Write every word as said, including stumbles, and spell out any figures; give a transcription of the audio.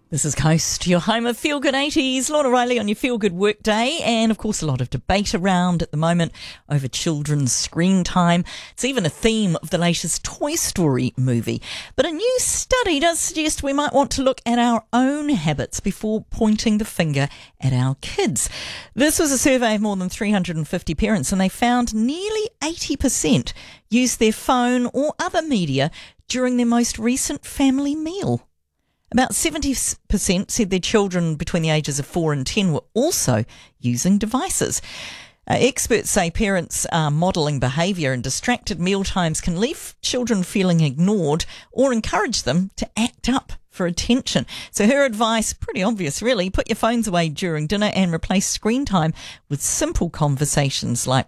This is Coast, your home of Feel Good eighties. Lorna Riley on your Feel Good work day, and of course a lot of debate around at the moment over children's screen time. It's even a theme of the latest Toy Story movie. But a new study does suggest we might want to look at our own habits before pointing the finger at our kids. This was a survey of more than three hundred fifty parents, and they found nearly eighty percent used their phone or other media during their most recent family meal. About seventy percent said their children between the ages of four and ten were also using devices. Uh, experts say parents are modelling behaviour, and distracted mealtimes can leave children feeling ignored or encourage them to act up for attention. So her advice, pretty obvious really, put your phones away during dinner and replace screen time with simple conversations like,